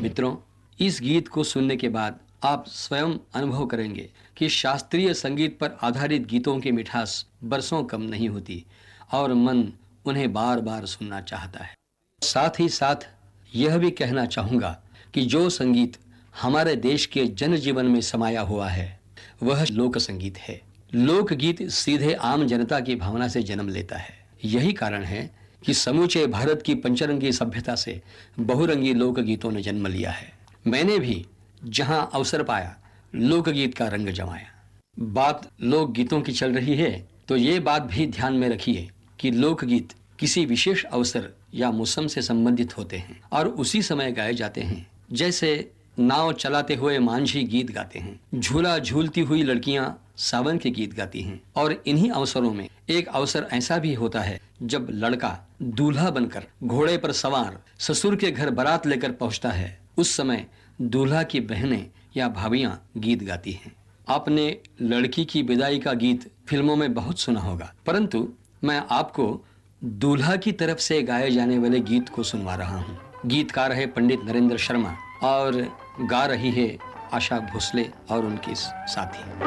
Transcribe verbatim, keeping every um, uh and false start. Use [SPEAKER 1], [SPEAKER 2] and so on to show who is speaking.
[SPEAKER 1] मित्रों, इस गीत को सुनने के बाद आप स्वयं अनुभव करेंगे कि शास्त्रीय संगीत पर आधारित गीतों की मिठास बरसों कम नहीं होती और मन उन्हें बार बार सुनना चाहता है। साथ ही साथ यह भी कहना चाहूँगा कि जो संगीत हमारे देश के जनजीवन में समाया हुआ है वह लोक संगीत है। लोकगीत सीधे आम जनता की भावना से जन्म लेता है। यही कारण है कि समूचे भारत की पंचरंगी सभ्यता से बहुरंगी लोकगीतों ने जन्म लिया है। मैंने भी जहां अवसर पाया लोकगीत का रंग जमाया। बात लोकगीतों की चल रही है तो ये बात भी ध्यान में रखिए कि लोकगीत किसी विशेष अवसर या मौसम से संबंधित होते हैं और उसी समय गाए जाते हैं। जैसे नाव चलाते हुए मांझी गीत गाते हैं, झूला झूलती हुई लड़कियां सावन के गीत गाती हैं। और इन्हीं अवसरों में एक अवसर ऐसा भी होता है जब लड़का दूल्हा बनकर घोड़े पर सवार ससुर के घर बारात लेकर पहुंचता है। उस समय दूल्हा की बहनें या भाभियां गीत गाती हैं। आपने लड़की की विदाई का गीत फिल्मों में बहुत सुना होगा, परंतु मैं आपको दूल्हा की तरफ से गाए जाने वाले गीत को सुनवा रहा हूँ। गीतकार है पंडित नरेंद्र शर्मा और गा रही है आशा भोसले और उनके साथी।